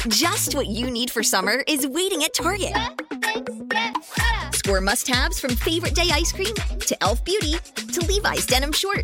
Just what you need for summer is waiting at Target. Score must-haves from favorite day ice cream to Elf Beauty to Levi's denim shorts.